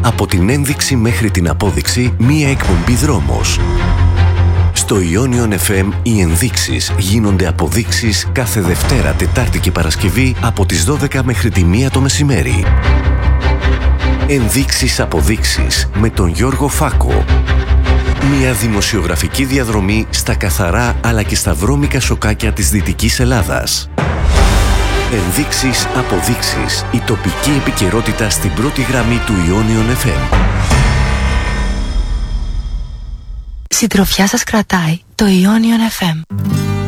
Από την ένδειξη μέχρι την απόδειξη, μία εκπομπή δρόμος. Στο Ionion FM οι ενδείξεις γίνονται αποδείξεις κάθε Δευτέρα, Τετάρτη και Παρασκευή από τις 12 μέχρι τη 1 το μεσημέρι. Ενδείξεις αποδείξεις με τον Γιώργο Φάκο. Μια δημοσιογραφική διαδρομή στα καθαρά αλλά και στα βρώμικα σοκάκια της Δυτικής Ελλάδας. Ενδείξεις αποδείξεις. Η τοπική επικαιρότητα στην πρώτη γραμμή του Ionion FM. Συντροφιά σας κρατάει το Ionion FM.